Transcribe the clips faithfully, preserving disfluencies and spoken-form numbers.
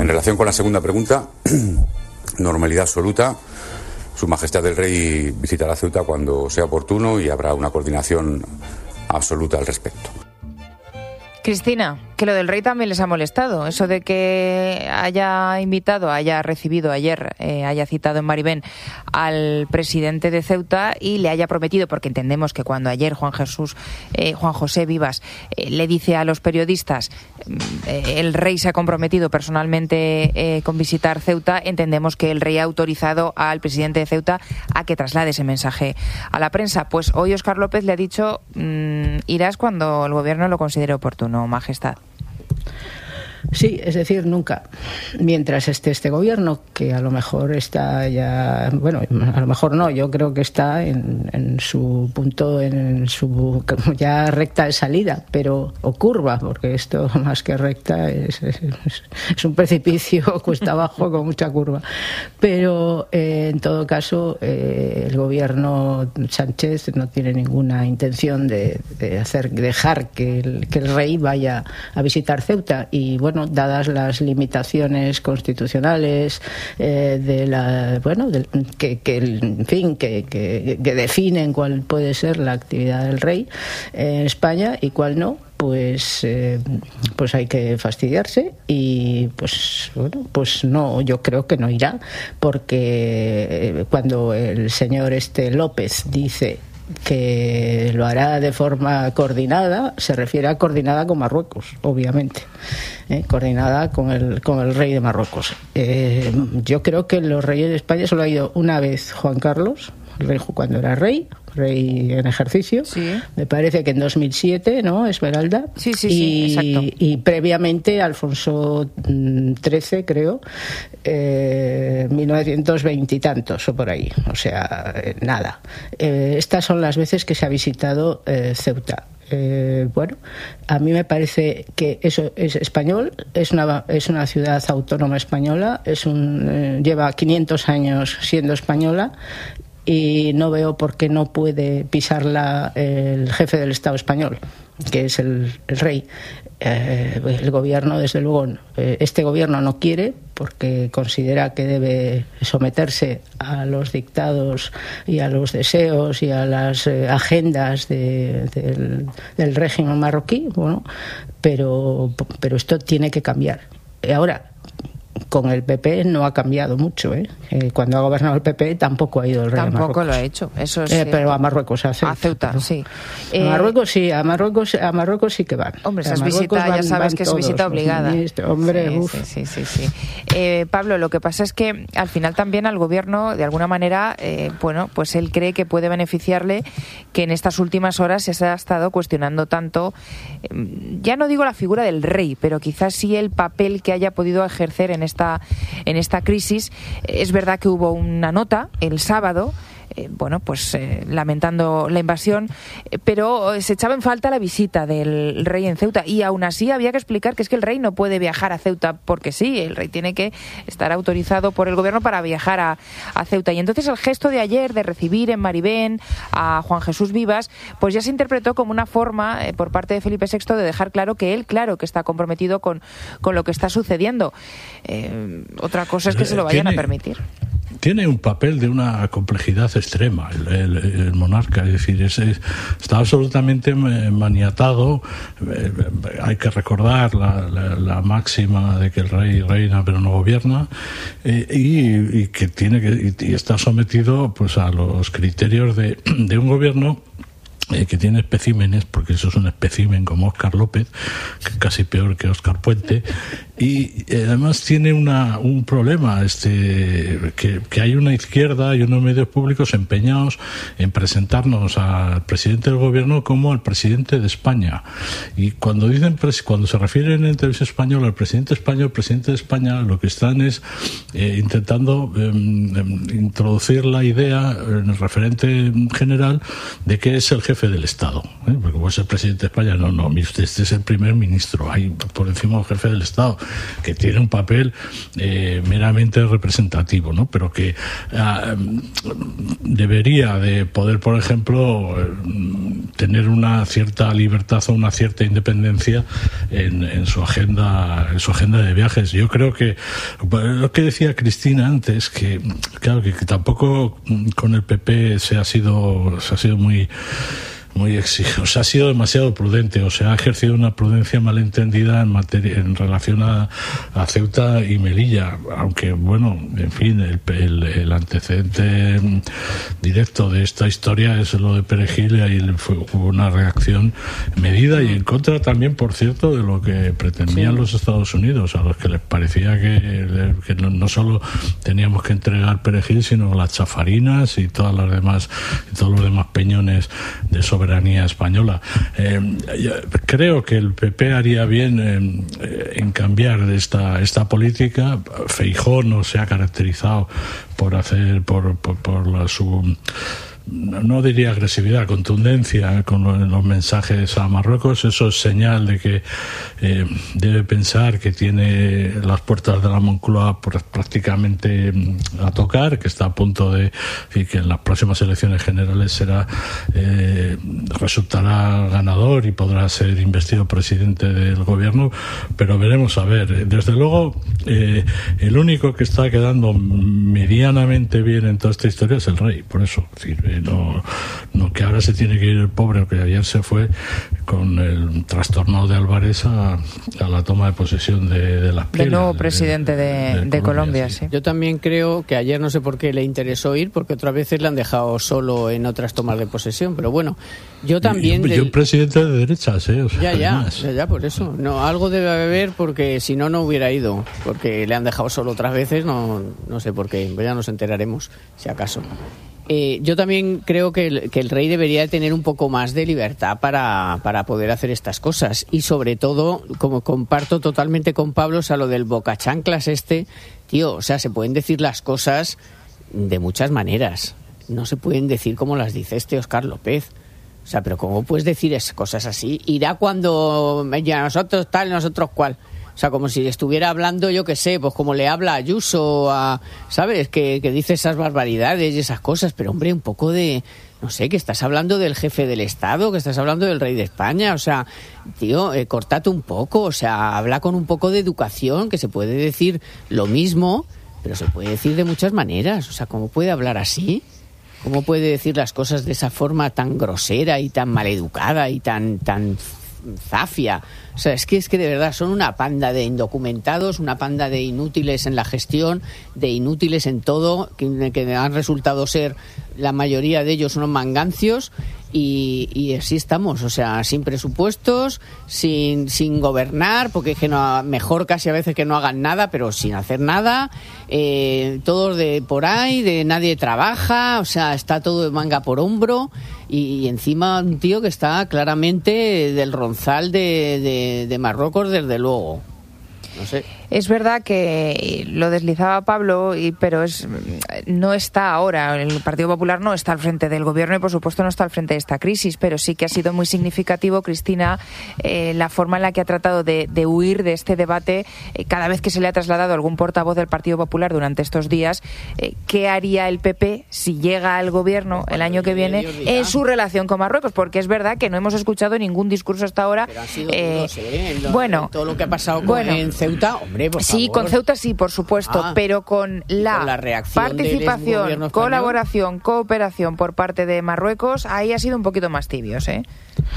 En relación con la segunda pregunta, normalidad absoluta. Su Majestad el Rey visitará Ceuta cuando sea oportuno y habrá una coordinación absoluta al respecto. Cristina, que lo del rey también les ha molestado. Eso de que haya invitado, haya recibido ayer, eh, haya citado en Maribén al presidente de Ceuta y le haya prometido, porque entendemos que cuando ayer Juan Jesús, eh, Juan José Vivas eh, le dice a los periodistas eh, el rey se ha comprometido personalmente eh, con visitar Ceuta, entendemos que el rey ha autorizado al presidente de Ceuta a que traslade ese mensaje a la prensa. Pues hoy Óscar López le ha dicho mmm, irás cuando el gobierno lo considere oportuno, Majestad. Sí, es decir, nunca. Mientras esté este gobierno, que a lo mejor está ya, bueno, a lo mejor no, yo creo que está en, en su punto, en su ya recta de salida, pero o curva, porque esto más que recta es, es, es un precipicio cuesta abajo con mucha curva. Pero eh, en todo caso, eh, el gobierno Sánchez no tiene ninguna intención de, de hacer dejar que el, que el rey vaya a visitar Ceuta y bueno, dadas las limitaciones constitucionales eh, de la bueno de, que, que en fin que, que, que definen cuál puede ser la actividad del rey en España y cuál no, pues eh, pues hay que fastidiarse y pues bueno pues no, yo creo que no irá, porque cuando el señor este López dice que lo hará de forma coordinada, se refiere a coordinada con Marruecos, obviamente, ¿eh? coordinada con el con el rey de Marruecos. Eh, yo creo que los reyes de España solo ha ido una vez Juan Carlos, el rey cuando era rey, rey en ejercicio, sí. Me parece que en dos mil siete, ¿no, Esmeralda? Sí, sí, y, sí, exacto. Y previamente Alfonso trece, creo, eh, mil novecientos veinte y tantos o por ahí, o sea, eh, nada. Eh, estas son las veces que se ha visitado eh, Ceuta. Eh, bueno, a mí me parece que eso es español, es una es una ciudad autónoma española, es un eh, lleva quinientos años siendo española. Y no veo por qué no puede pisarla el jefe del Estado español, que es el, el rey. Eh, el gobierno, desde luego, eh, este gobierno no quiere, porque considera que debe someterse a los dictados y a los deseos y a las eh, agendas de, del, del régimen marroquí. Bueno, pero, pero esto tiene que cambiar. Ahora, con el P P no ha cambiado mucho, ¿eh? Eh, cuando ha gobernado el P P tampoco ha ido el rey tampoco a Marruecos. Lo ha hecho, eso es eh, pero a Marruecos, a Ceuta. A Ceuta, ¿no? Sí. Eh, a Marruecos sí, a Marruecos, a Marruecos sí que van. Hombre, esas visitas ya sabes que es visita obligada. Hombre, sí, uf. sí, sí, sí, sí. Eh, Pablo, lo que pasa es que al final también al gobierno, de alguna manera, eh, bueno, pues él cree que puede beneficiarle que en estas últimas horas se ha estado cuestionando tanto, eh, ya no digo la figura del rey, pero quizás sí el papel que haya podido ejercer en esta en esta crisis. Es verdad que hubo una nota el sábado, eh, bueno, pues eh, lamentando la invasión, eh, pero se echaba en falta la visita del rey en Ceuta y aún así había que explicar que es que el rey no puede viajar a Ceuta porque sí, el rey tiene que estar autorizado por el gobierno para viajar a, a Ceuta. Y entonces el gesto de ayer de recibir en Maribén a Juan Jesús Vivas, pues ya se interpretó como una forma eh, por parte de Felipe sexto de dejar claro que él, claro, que está comprometido con, con lo que está sucediendo. Eh, otra cosa es que se lo vayan ¿Tiene, a permitir. Tiene un papel de una complejidad extrema el, el, el monarca, es decir, es, es, está absolutamente maniatado. Eh, hay que recordar la, la, la máxima de que el rey reina pero no gobierna, eh, y, y que tiene que y, y está sometido pues a los criterios de, de un gobierno Eh, que tiene especímenes, porque eso es un espécimen como Óscar López, que es casi peor que Óscar Puente, y eh, además tiene una, un problema, este que, que hay una izquierda y unos medios públicos empeñados en presentarnos al presidente del gobierno como el presidente de España, y cuando dicen cuando se refieren en televisión española al presidente español, presidente de España, lo que están es eh, intentando eh, introducir la idea en el referente general de que es el jefe del Estado, ¿eh? Porque como es el presidente de España, no, no, mire usted, este es el primer ministro, hay por encima del jefe del Estado, que tiene un papel eh, meramente representativo, ¿no? Pero que eh, debería de poder, por ejemplo, tener una cierta libertad o una cierta independencia en, en su agenda, en su agenda de viajes. Yo creo que lo que decía Cristina antes, que claro que, que tampoco con el P P se ha sido se ha sido muy muy exigente, o sea, ha sido demasiado prudente, o sea, ha ejercido una prudencia malentendida en materia, en relación a, a Ceuta y Melilla, aunque bueno, en fin, el, el, el antecedente directo de esta historia es lo de Perejil, y ahí fue, hubo una reacción medida y en contra también, por cierto, de lo que pretendían sí. los Estados Unidos, a los que les parecía que, que no, no solo teníamos que entregar Perejil, sino las chafarinas y todas las demás, y todos los demás peñones de soberanía española. Eh, creo que el P P haría bien eh, en cambiar esta esta política. Feijóo no se ha caracterizado por hacer por por, por la, su no diría agresividad, contundencia con los mensajes a Marruecos. Eso es señal de que eh, debe pensar que tiene las puertas de la Moncloa prácticamente a tocar, que está a punto de, y que en las próximas elecciones generales será eh, resultará ganador y podrá ser investido presidente del gobierno, pero veremos a ver. Desde luego, eh, el único que está quedando medianamente bien en toda esta historia es el rey, por eso, es decir, No, no que ahora se tiene que ir el pobre, que ayer se fue con el trastorno de Álvarez a, a la toma de posesión de, de las pieles. Del nuevo presidente de, de, de, de Colombia, Colombia sí. sí. Yo también creo que ayer no sé por qué le interesó ir, porque otras veces le han dejado solo en otras tomas de posesión, pero bueno, yo también... Y, y, del... Yo presidente de derechas, ¿eh? O sea, ya, ya, ya, ya, por eso. No, algo debe haber, porque si no, no hubiera ido, porque le han dejado solo otras veces, no, no sé por qué, ya nos enteraremos, si acaso. Eh, yo también creo que el, que el rey debería de tener un poco más de libertad para, para poder hacer estas cosas, y sobre todo, como comparto totalmente con Pablo, o sea, lo del bocachanclas este, tío, o sea, se pueden decir las cosas de muchas maneras, no se pueden decir como las dice este Óscar López. O sea, pero ¿cómo puedes decir esas cosas así? Irá cuando ya nosotros tal, nosotros cual. O sea, como si estuviera hablando, yo qué sé, pues como le habla a Ayuso, a, ¿sabes? Que, que dice esas barbaridades y esas cosas. Pero, hombre, un poco de... No sé, que estás hablando del jefe del Estado, que estás hablando del rey de España. O sea, tío, eh, cortate un poco. O sea, habla con un poco de educación, que se puede decir lo mismo, pero se puede decir de muchas maneras. O sea, ¿cómo puede hablar así? ¿Cómo puede decir las cosas de esa forma tan grosera y tan maleducada y tan... tan zafia? O sea, es que es que de verdad son una panda de indocumentados, una panda de inútiles en la gestión, de inútiles en todo, que, que han resultado ser la mayoría de ellos unos mangancios, y, y así estamos, o sea, sin presupuestos, sin sin gobernar, porque es que no, mejor casi a veces que no hagan nada, pero sin hacer nada, eh, todos de por ahí, de nadie trabaja, o sea, está todo de manga por hombro, y, y encima un tío que está claramente del ronzal de, de, de Marruecos, desde luego. No sé. Es verdad que lo deslizaba Pablo, y, pero es no está ahora, el Partido Popular no está al frente del gobierno y por supuesto no está al frente de esta crisis, pero sí que ha sido muy significativo, Cristina, eh, la forma en la que ha tratado de, de huir de este debate eh, cada vez que se le ha trasladado a algún portavoz del Partido Popular durante estos días, eh, qué haría el P P si llega al gobierno el año que viene en su relación con Marruecos, porque es verdad que no hemos escuchado ningún discurso hasta ahora. Pero han sido eh, duros, ¿eh? Lo, bueno, todo lo que ha pasado con, bueno, en Ceuta, hombre, por sí, favor. con Ceuta sí, por supuesto, ah, pero con la, con la participación, colaboración, cooperación por parte de Marruecos, ahí ha sido un poquito más tibios, ¿eh?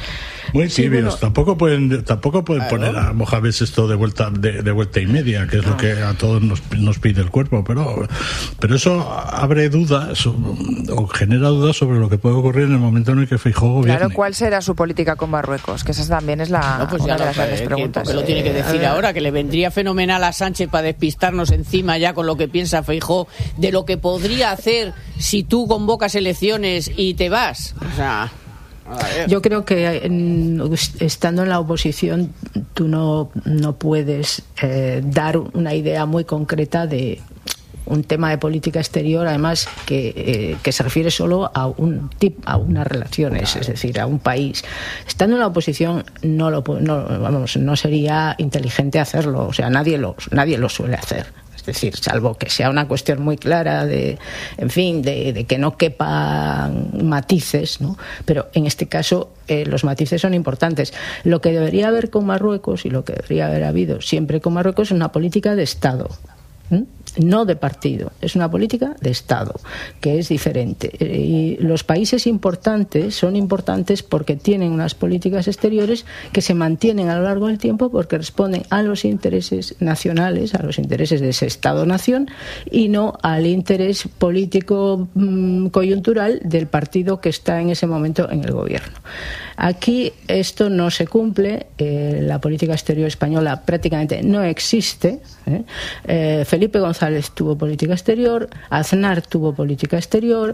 Muy tibios. Sí, bueno, tampoco pueden tampoco pueden claro. poner a Mohamed esto de vuelta de, de vuelta y media, que es no. lo que a todos nos, nos pide el cuerpo, pero pero eso abre dudas o, o genera dudas sobre lo que puede ocurrir en el momento en el que Feijóo gobierne. Claro, ¿cuál será su política con Marruecos? Que esa también es la no, pues una de las grandes que, preguntas. Que lo tiene que decir eh, ahora, que le vendría fenomenal a Sánchez para despistarnos encima ya con lo que piensa Feijóo de lo que podría hacer si tú convocas elecciones y te vas. O sea, yo creo que en, estando en la oposición tú no, no puedes eh, dar una idea muy concreta de un tema de política exterior, además, que, eh, que se refiere solo a un tip, a unas relaciones, es decir, a un país. Estando en la oposición no lo no, vamos, no sería inteligente hacerlo, o sea, nadie lo, nadie lo suele hacer. Es decir, salvo que sea una cuestión muy clara de, en fin, de, de que no quepan matices, ¿no? Pero en este caso eh, los matices son importantes. Lo que debería haber con Marruecos y lo que debería haber habido siempre con Marruecos es una política de Estado. ¿Mm? No de partido, es una política de Estado, que es diferente. Y los países importantes son importantes porque tienen unas políticas exteriores que se mantienen a lo largo del tiempo porque responden a los intereses nacionales, a los intereses de ese Estado-nación y no al interés político mmm, coyuntural del partido que está en ese momento en el gobierno. Aquí esto no se cumple, eh, la política exterior española prácticamente no existe. ¿eh? Eh, Felipe González tuvo política exterior, Aznar tuvo política exterior,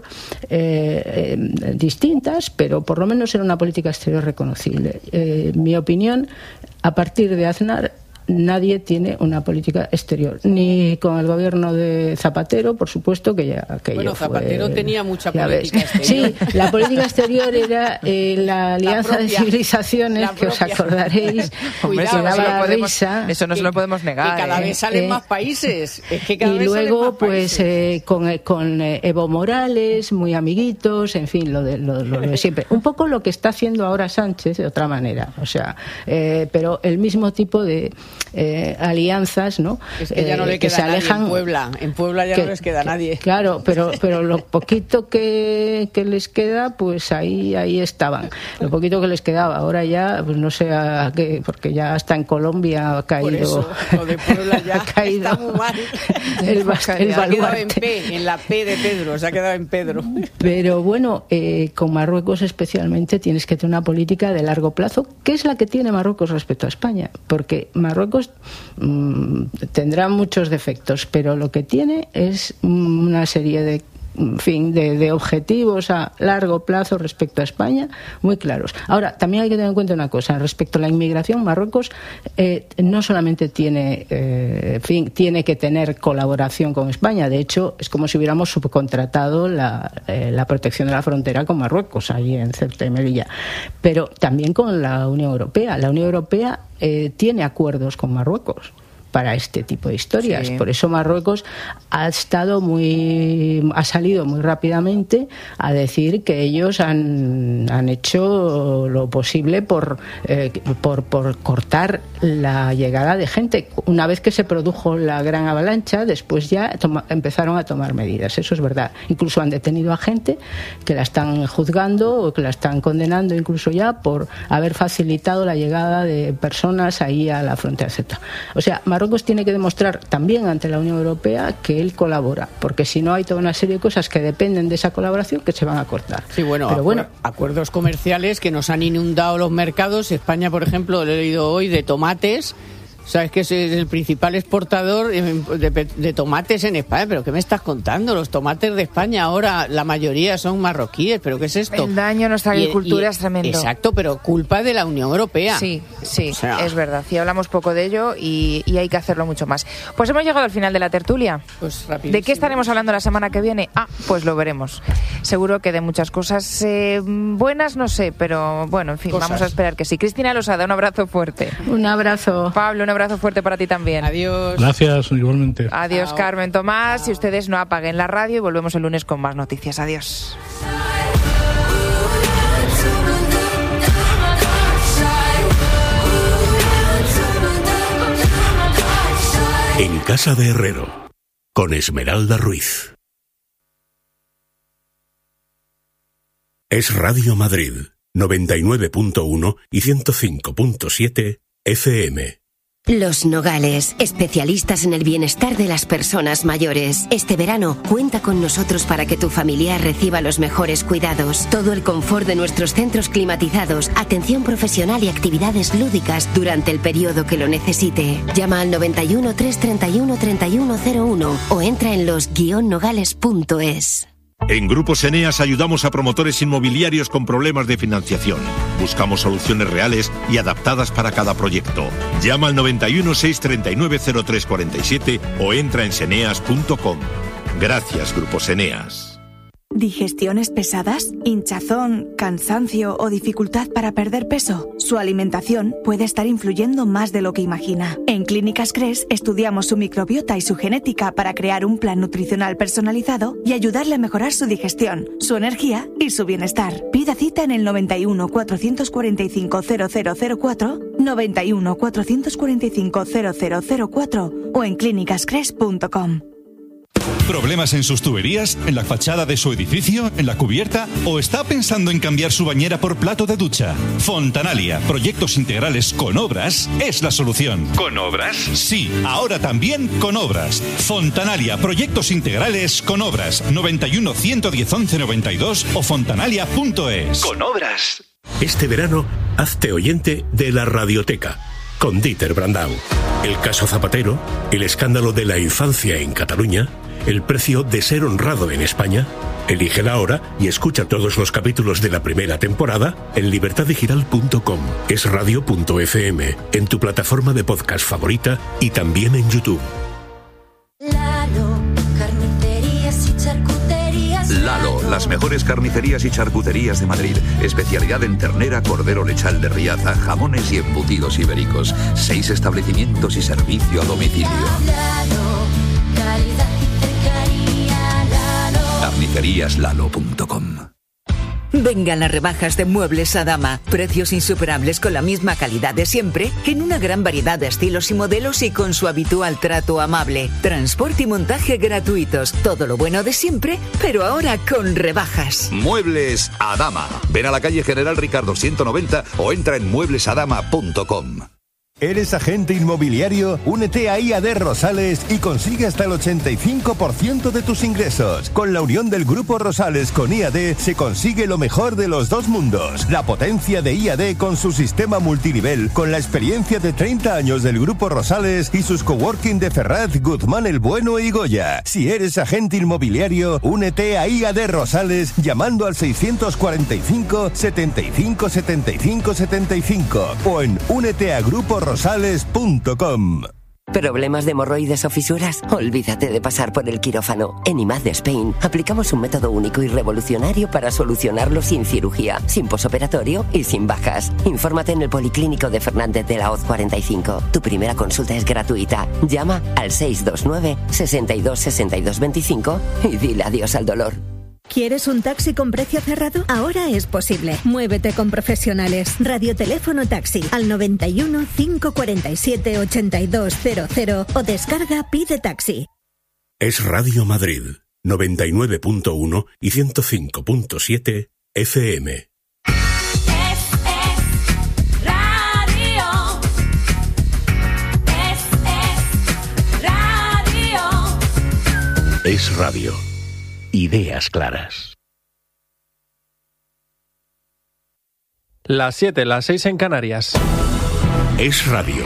eh, eh, distintas, pero por lo menos era una política exterior reconocible. Eh, mi opinión, a partir de Aznar, nadie tiene una política exterior, ni con el gobierno de Zapatero, por supuesto, que ya que bueno, Zapatero fue, tenía mucha política ves. Sí, exterior. la política exterior era eh, la Alianza la propia, de Civilizaciones, que os acordaréis. Hombre, que daba eso, no podemos, risa, eso no se lo podemos negar. Que cada ¿eh? vez salen eh, más países. Es que cada y vez luego, salen más pues, eh, con, con Evo Morales, muy amiguitos, en fin, lo de, lo, lo de siempre. Un poco lo que está haciendo ahora Sánchez, de otra manera. O sea, eh, pero el mismo tipo de eh, alianzas, ¿no? Es que ya no le eh, que queda se nadie alejan, en Puebla. En Puebla ya que, no les queda que, nadie. Claro, pero pero lo poquito que, que les queda, pues ahí ahí estaban. Lo poquito que les quedaba. Ahora ya, pues no sé a qué, porque ya hasta en Colombia ha caído. Por eso, lo de Puebla ya ha caído está muy mal. El, el se ha quedado baluarte. en P, en la P de Pedro, se ha quedado en Pedro. Pero bueno, eh, con Marruecos especialmente tienes que tener una política de largo plazo, que es la que tiene Marruecos respecto a España, porque Marruecos mmm, tendrá muchos defectos, pero lo que tiene es una serie de en fin, de, de objetivos a largo plazo respecto a España muy claros. Ahora, también hay que tener en cuenta una cosa, respecto a la inmigración, Marruecos eh, no solamente tiene, eh, en fin, tiene que tener colaboración con España, de hecho, es como si hubiéramos subcontratado la, eh, la protección de la frontera con Marruecos, allí en Ceuta y Melilla, pero también con la Unión Europea. La Unión Europea eh, tiene acuerdos con Marruecos para este tipo de historias. Sí. Por eso Marruecos ha estado muy, ha salido muy rápidamente a decir que ellos han, han hecho lo posible por, eh, por, por cortar la llegada de gente. Una vez que se produjo la gran avalancha, después ya toma, empezaron a tomar medidas. Eso es verdad. Incluso han detenido a gente que la están juzgando o que la están condenando incluso ya por haber facilitado la llegada de personas ahí a la frontera Z. O sea, Marruecos tiene que demostrar también ante la Unión Europea que él colabora, porque si no hay toda una serie de cosas que dependen de esa colaboración que se van a cortar. Sí, bueno, Pero bueno, acuerdos comerciales que nos han inundado los mercados. España, por ejemplo, lo he leído hoy, de tomates. Sabes que es el principal exportador de, de, de tomates en España. ¿Pero qué me estás contando? Los tomates de España ahora, la mayoría son marroquíes. ¿Pero qué es esto? El daño a nuestra agricultura y, y, es tremendo. Exacto, pero culpa de la Unión Europea. Sí, sí, o sea, es verdad. Y hablamos poco de ello y, y hay que hacerlo mucho más. Pues hemos llegado al final de la tertulia. Pues rapidísimo. ¿De qué estaremos hablando la semana que viene? Ah, pues lo veremos. Seguro que de muchas cosas eh, buenas, no sé, pero bueno, en fin, cosas. Vamos a esperar que sí. Cristina Losada, un abrazo fuerte. Un abrazo. Pablo, un abrazo fuerte para ti también. Adiós. Gracias, igualmente. Adiós, Chao. Carmen, Tomás. Chao. Y ustedes no apaguen la radio y volvemos el lunes con más noticias. Adiós. En Casa de Herrero, con Esmeralda Ruiz. Es Radio Madrid, noventa y nueve punto uno y ciento cinco punto siete F M. Los Nogales, especialistas en el bienestar de las personas mayores. Este verano, cuenta con nosotros para que tu familiar reciba los mejores cuidados. Todo el confort de nuestros centros climatizados, atención profesional y actividades lúdicas durante el periodo que lo necesite. Llama al noventa y uno, trescientos treinta y uno, treinta y uno cero uno o entra en los guion nogales punto es. En Grupos Eneas ayudamos a promotores inmobiliarios con problemas de financiación. Buscamos soluciones reales y adaptadas para cada proyecto. Llama al noventa y uno, seiscientos treinta y nueve, cero tres cuarenta y siete o entra en seneas punto com. Gracias, Grupos Eneas. ¿Digestiones pesadas? ¿Hinchazón, cansancio o dificultad para perder peso? Su alimentación puede estar influyendo más de lo que imagina. En Clínicas Cres estudiamos su microbiota y su genética para crear un plan nutricional personalizado y ayudarle a mejorar su digestión, su energía y su bienestar. Pida cita en el noventa y uno, cuatrocientos cuarenta y cinco, cero cero cero cuatro, noventa y uno, cuatrocientos cuarenta y cinco, cero cero cero cuatro o en clínicas cres punto com. ¿Problemas en sus tuberías? ¿En la fachada de su edificio? ¿En la cubierta? ¿O está pensando en cambiar su bañera por plato de ducha? Fontanalia, proyectos integrales con obras, es la solución. ¿Con obras? Sí, ahora también con obras. Fontanalia, proyectos integrales con obras. noventa y uno, ciento diez, once noventa y dos o fontanalia punto es. Con obras. Este verano, hazte oyente de la Radioteca con Dieter Brandau. El caso Zapatero, el escándalo de la infancia en Cataluña, el precio de ser honrado en España. Elígela ahora y escucha todos los capítulos de la primera temporada en libertad digital punto com, es radio punto efe eme, en tu plataforma de podcast favorita y también en YouTube. Lalo, carnicerías y charcuterías. Lalo, las mejores carnicerías y charcuterías de Madrid. Especialidad en ternera, cordero lechal de Riaza, jamones y embutidos ibéricos. Seis establecimientos y servicio a domicilio. Lalo, calidad. carnicerías lalo punto com. Vengan las rebajas de Muebles Adama. Precios insuperables con la misma calidad de siempre, en una gran variedad de estilos y modelos y con su habitual trato amable. Transporte y montaje gratuitos. Todo lo bueno de siempre, pero ahora con rebajas. Muebles Adama. Ven a la calle General Ricardo ciento noventa o entra en muebles adama punto com. ¿Eres agente inmobiliario? Únete a I A D Rosales y consigue hasta el ochenta y cinco por ciento de tus ingresos. Con la unión del Grupo Rosales con I A D se consigue lo mejor de los dos mundos. La potencia de I A D con su sistema multinivel, con la experiencia de treinta años del Grupo Rosales y sus coworking de Ferraz, Guzmán el Bueno y Goya. Si eres agente inmobiliario, únete a I A D Rosales llamando al seiscientos cuarenta y cinco, setenta y cinco, setenta y cinco, setenta y cinco o en únete a Grupo rosales punto com. ¿Problemas de hemorroides o fisuras? Olvídate de pasar por el quirófano. En I M A D Spain aplicamos un método único y revolucionario para solucionarlo sin cirugía, sin posoperatorio y sin bajas. Infórmate en el Policlínico de Fernández de la Hoz cuarenta y cinco. Tu primera consulta es gratuita. Llama al seis dos nueve, sesenta y dos, sesenta y dos veinticinco y dile adiós al dolor. ¿Quieres un taxi con precio cerrado? Ahora es posible. Muévete con profesionales. Radioteléfono taxi al noventa y uno, cinco cuarenta y siete, ochenta y dos cero cero o descarga Pide Taxi. Es Radio Madrid, noventa y nueve punto uno y ciento cinco punto siete efe eme. Es radio. Ideas claras. Las siete, las seis en Canarias. Es radio.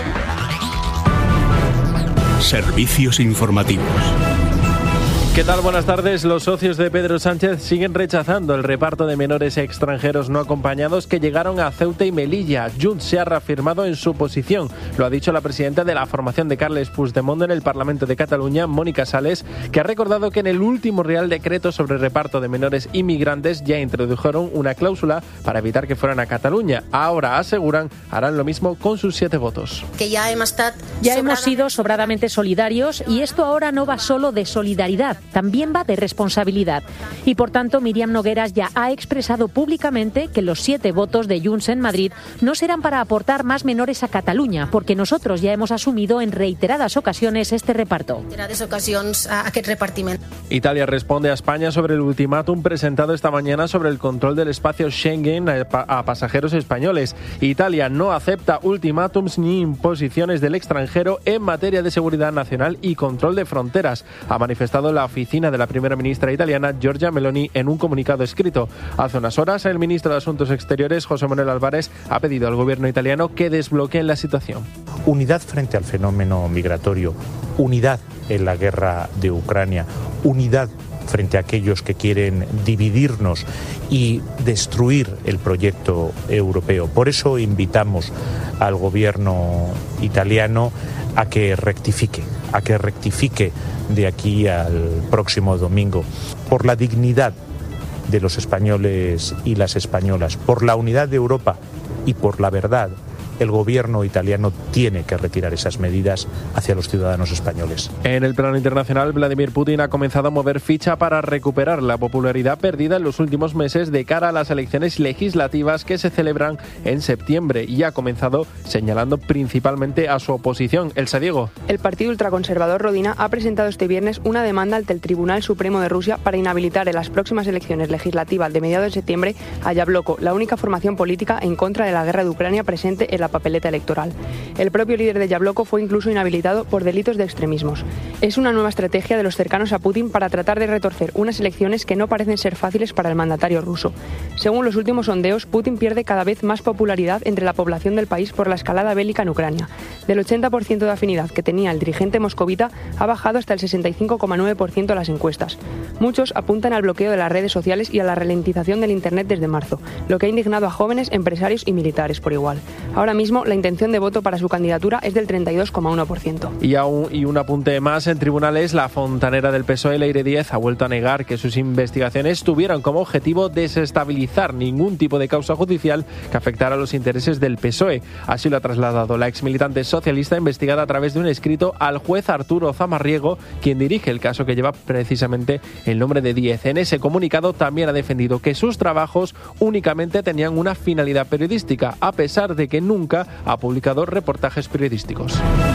Servicios informativos. ¿Qué tal? Buenas tardes. Los socios de Pedro Sánchez siguen rechazando el reparto de menores extranjeros no acompañados que llegaron a Ceuta y Melilla. Junts se ha reafirmado en su posición. Lo ha dicho la presidenta de la formación de Carles Puigdemont en el Parlamento de Cataluña, Mónica Sales, que ha recordado que en el último Real Decreto sobre reparto de menores inmigrantes ya introdujeron una cláusula para evitar que fueran a Cataluña. Ahora, aseguran, harán lo mismo con sus siete votos. Que ya hemos, estado ya hemos sido sobradamente solidarios y esto ahora no va solo de solidaridad. También va de responsabilidad. Y por tanto, Míriam Nogueras ya ha expresado públicamente que los siete votos de Junts en Madrid no serán para aportar más menores a Cataluña, porque nosotros ya hemos asumido en reiteradas ocasiones este reparto. Reiteradas ocasiones a aquest repartiment. Italia responde a España sobre el ultimátum presentado esta mañana sobre el control del espacio Schengen a, a pasajeros españoles. Italia no acepta ultimátums ni imposiciones del extranjero en materia de seguridad nacional y control de fronteras, ha manifestado la oficina de la primera ministra italiana Giorgia Meloni en un comunicado escrito. Hace unas horas, el ministro de Asuntos Exteriores, José Manuel Álvarez, ha pedido al gobierno italiano que desbloqueen la situación. unidad frente al fenómeno migratorio, unidad en la guerra de Ucrania, unidad frente a aquellos que quieren dividirnos y destruir el proyecto europeo. Por eso invitamos al gobierno italiano a que rectifique, a que rectifique de aquí al próximo domingo, por la dignidad de los españoles y las españolas, por la unidad de Europa y por la verdad. El gobierno italiano tiene que retirar esas medidas hacia los ciudadanos españoles. En el plano internacional, Vladimir Putin ha comenzado a mover ficha para recuperar la popularidad perdida en los últimos meses de cara a las elecciones legislativas que se celebran en septiembre, y ha comenzado señalando principalmente a su oposición. Elsa Diego. El partido ultraconservador Rodina ha presentado este viernes una demanda ante el Tribunal Supremo de Rusia para inhabilitar en las próximas elecciones legislativas de mediados de septiembre a Yabloko, la única formación política en contra de la guerra de Ucrania presente en la la papeleta electoral. El propio líder de Yabloko fue incluso inhabilitado por delitos de extremismos. Es una nueva estrategia de los cercanos a Putin para tratar de retorcer unas elecciones que no parecen ser fáciles para el mandatario ruso. Según los últimos sondeos, Putin pierde cada vez más popularidad entre la población del país por la escalada bélica en Ucrania. Del ochenta por ciento de afinidad que tenía el dirigente moscovita ha bajado hasta el sesenta y cinco coma nueve por ciento en las encuestas. Muchos apuntan al bloqueo de las redes sociales y a la ralentización del Internet desde marzo, lo que ha indignado a jóvenes, empresarios y militares por igual. Ahora mismo, la intención de voto para su candidatura es del treinta y dos coma uno por ciento. Y, aún, y un apunte más, en tribunales, la fontanera del P S O E, Leire Díez, ha vuelto a negar que sus investigaciones tuvieron como objetivo desestabilizar ningún tipo de causa judicial que afectara a los intereses del P S O E. Así lo ha trasladado la exmilitante socialista, investigada a través de un escrito al juez Arturo Zamarriego, quien dirige el caso que lleva precisamente el nombre de Díez. En ese comunicado también ha defendido que sus trabajos únicamente tenían una finalidad periodística, a pesar de que nunca ha publicado reportajes periodísticos.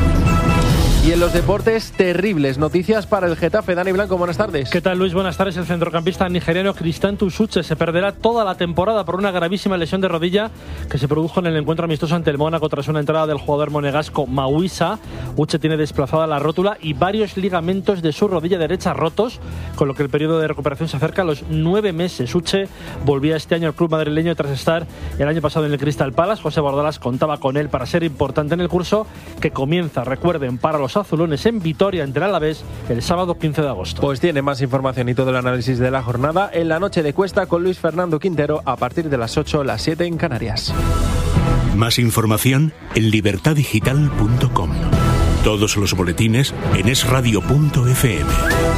Y en los deportes, terribles noticias para el Getafe. Dani Blanco, buenas tardes. ¿Qué tal, Luis? Buenas tardes. El centrocampista nigeriano Cristian Uche se perderá toda la temporada por una gravísima lesión de rodilla que se produjo en el encuentro amistoso ante el Mónaco tras una entrada del jugador monegasco Mawisa. Uche tiene desplazada la rótula y varios ligamentos de su rodilla derecha rotos, con lo que el periodo de recuperación se acerca a los nueve meses. Uche volvía este año al club madrileño tras estar el año pasado en el Crystal Palace. José Bordalas contaba con él para ser importante en el curso que comienza, recuerden, para los azulones en Vitoria ante el Alavés el sábado quince de agosto. Pues tiene más información y todo el análisis de la jornada en la noche de Cuesta con Luis Fernando Quintero a partir de las ocho, las siete en Canarias. Más información en libertad digital punto com. Todos los boletines en es radio punto efe eme.